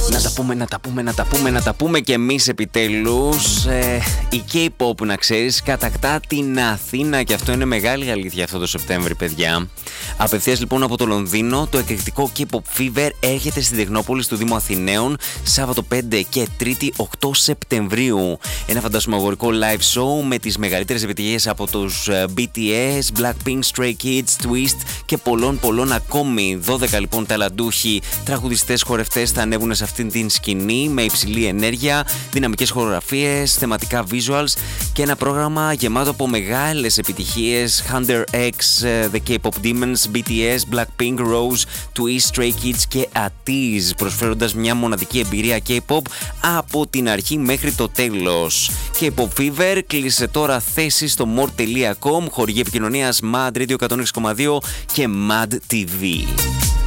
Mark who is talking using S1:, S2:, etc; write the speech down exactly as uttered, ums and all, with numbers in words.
S1: Να τα πούμε, να τα πούμε, να τα πούμε, να τα πούμε κι εμείς επιτέλους. Ε, η K-pop, να ξέρεις, κατακτά την Αθήνα και αυτό είναι μεγάλη αλήθεια αυτό το Σεπτέμβρη, παιδιά. Απευθείας λοιπόν από το Λονδίνο, το εκρηκτικό K-pop Fever έρχεται στην Τεχνόπολη του Δήμου Αθηναίων Σάββατο πέντε και Τρίτη οκτώ Σεπτεμβρίου. Ένα φαντασμαγορικό live show με τις μεγαλύτερες επιτυχίες από τους μπι τι ες, Blackpink, Stray Kids, Twist και πολλών πολλών ακόμη. δώδεκα λοιπόν ταλαντούχοι τραγουδιστές, χορευτές θα ανέβουν σε αυτήν την σκηνή με υψηλή ενέργεια, δυναμικές χορογραφίες, θεματικά visuals και ένα πρόγραμμα γεμάτο από μεγάλες επιτυχίες. Hunter X, The K-pop Demons, μπι τι ες, Blackpink, Rose, Twist, Stray Kids και Atiz, προσφέροντας μια μοναδική εμπειρία K-pop από την αρχή μέχρι το τέλος. K-pop Fever κλείσε τώρα θέση στο more τελεία com, χορηγή επικοινωνίας Mad Radio εκατόν έξι κόμμα δύο και Mad τι βι.